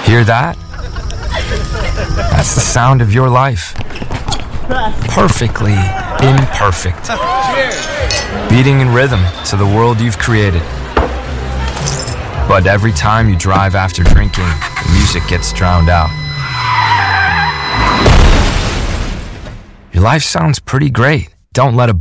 Hear that? That's the sound of your life. Perfectly imperfect. Beating in rhythm to the world you've created. But every time you drive after drinking, the music gets drowned out. Your life sounds pretty great. Don't let a